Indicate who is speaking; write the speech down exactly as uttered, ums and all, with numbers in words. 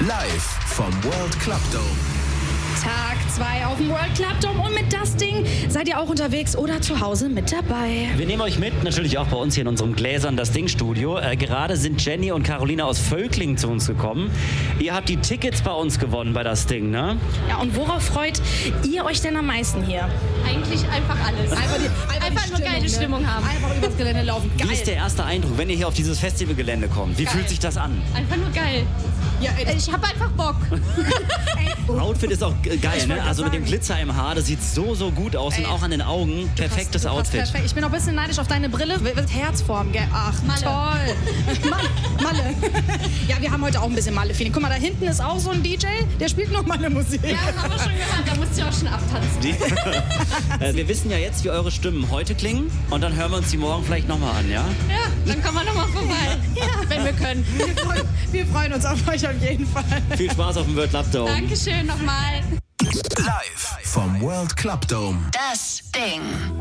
Speaker 1: Live vom World Club Dome.
Speaker 2: Tag zwei auf dem World Club Dome und mit das Ding seid ihr auch unterwegs oder zu Hause mit dabei.
Speaker 3: Wir nehmen euch mit, natürlich auch bei uns hier in unserem Gläsern das Ding Studio. Äh, gerade sind Jenny und Carolina aus Völklingen zu uns gekommen. Ihr habt die Tickets bei uns gewonnen bei das Ding, ne?
Speaker 2: Ja, und worauf freut ihr euch denn am meisten hier?
Speaker 4: Eigentlich einfach alles.
Speaker 5: Einfach, die, einfach,
Speaker 4: Einfach
Speaker 5: die
Speaker 4: nur geile
Speaker 5: ne?
Speaker 4: Stimmung haben.
Speaker 5: Einfach übers Gelände laufen. Geil.
Speaker 3: Wie ist der erste Eindruck, wenn ihr hier auf dieses Festivalgelände kommt? Wie
Speaker 4: Geil.
Speaker 3: fühlt sich das an?
Speaker 4: Einfach nur geil.
Speaker 5: Ja, ey,
Speaker 4: Ich hab einfach Bock.
Speaker 3: Outfit ist auch äh, geil,
Speaker 5: Ich
Speaker 3: ne?
Speaker 5: wollte
Speaker 3: Also mit dem
Speaker 5: sagen.
Speaker 3: Glitzer im Haar, das sieht so, so gut aus.
Speaker 5: Ey,
Speaker 3: und auch an den Augen, perfektes
Speaker 5: Du passt
Speaker 3: Outfit.
Speaker 5: Perfekt. Ich bin auch ein bisschen neidisch auf deine Brille. Wird Herzform, gell? Ach,
Speaker 4: Malle.
Speaker 5: toll. Malle. Malle. Ja, wir haben heute auch ein bisschen Malle-Feeling. Guck mal, da hinten ist auch so ein D J, der spielt noch Malle-Musik.
Speaker 4: Ja, haben wir schon gehört. Da musst du auch schon abtanzen.
Speaker 3: Die, äh, wir wissen ja jetzt, wie eure Stimmen heute klingen. Und dann hören wir uns die morgen vielleicht nochmal an, ja?
Speaker 4: Ja, dann kommen wir nochmal vorbei. Ja. Wenn wir können.
Speaker 5: Wir freuen, wir freuen uns auf euch auf jeden Fall.
Speaker 3: Viel Spaß auf dem World Club Dome.
Speaker 4: Dankeschön nochmal.
Speaker 1: Live vom World Club Dome.
Speaker 6: Das Ding.